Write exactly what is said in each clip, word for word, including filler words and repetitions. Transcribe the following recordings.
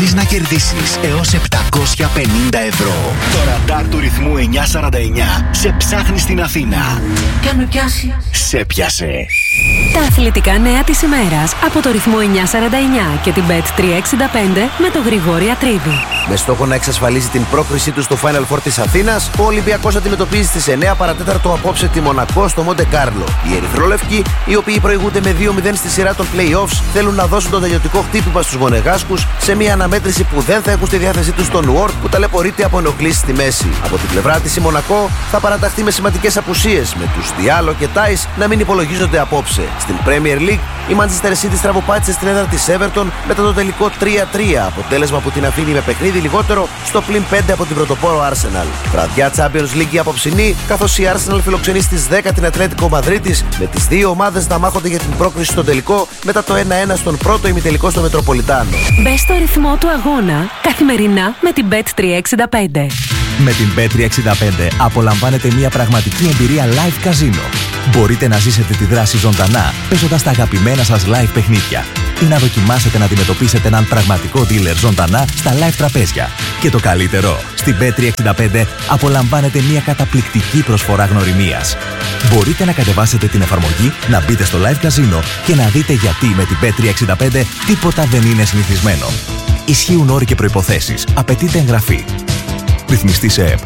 μπορείς να κερδίσεις έως επτακόσια πενήντα ευρώ. Το ραντάρ του ρυθμού εννιακόσια σαράντα εννιά σε ψάχνει στην Αθήνα. Και αν με πιάσει, σε πιάσε. Τα αθλητικά νέα της ημέρας από το ρυθμό εννιακόσια σαράντα εννιά και την μπετ τριακόσια εξήντα πέντε με τον Γρηγόρη Ατρίδη. Με στόχο να εξασφαλίσει την πρόκρισή του στο Final Four της Αθήνας, ο Ολυμπιακός αντιμετωπίζει στις εννιά παρά τέταρτο απόψε τη Μονακό στο Μοντε Κάρλο. Οι ερυθρόλευκοι, οι οποίοι προηγούνται με δύο μηδέν στη σειρά των play-offs, θέλουν να δώσουν το τελειωτικό χτύπημα στους Μονεγάσκους σε μια αναμέτρηση που δεν θα έχουν στη διάθεσή τους στο Νουόρκ, που ταλαιπωρείται από ενοχλήσεις στη μέση. Από την πλευρά της η Μονακό θα παραταχθεί με σημαντικές απουσίες, με τους Διάλο και Τάις να μην υπολογίζονται απόψε. Στην Premier League, η Manchester City στραβοπάτησε στην έδρα της Everton μετά το τελικό τρία τρία, αποτέλεσμα που την αφήνει με παιχνίδι λιγότερο στο πλην πέντε από την πρωτοπόρο Arsenal. Βραδιά Champions League η απόψινή, καθώς η Arsenal φιλοξενεί στις δέκα την Ατλέτικο Μαδρίτης, με τις δύο ομάδες να μάχονται για την πρόκριση στο τελικό μετά το ένα ένα στον πρώτο ημιτελικό στο Μετροπολιτάνο. Μπες στο ρυθμό του αγώνα καθημερινά με την μπετ τριακόσια εξήντα πέντε. Με την μπετ τριακόσια εξήντα πέντε απολαμβάνετε μια πραγματική εμπειρία live καζίνο. Μπορείτε να ζήσετε τη δράση ζωντανά παίζοντας τα αγαπημένα σας live παιχνίδια ή να δοκιμάσετε να αντιμετωπίσετε έναν πραγματικό dealer ζωντανά στα live τραπέζια. Και το καλύτερο, στην μπετ τριακόσια εξήντα πέντε απολαμβάνετε μια καταπληκτική προσφορά γνωριμίας. Μπορείτε να κατεβάσετε την εφαρμογή, να μπείτε στο live καζίνο και να δείτε γιατί με την μπετ τριακόσια εξήντα πέντε τίποτα δεν είναι συνηθισμένο. Ισχύουν όροι και προϋποθέσεις. Απαιτείται εγγραφή. Ρυθμιστή σε ΕΠ.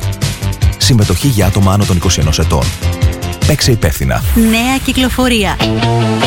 Συμμετοχή για άτομα άνω των είκοσι ενός ετών. Παίξε υπεύθυνα. Νέα κυκλοφορία.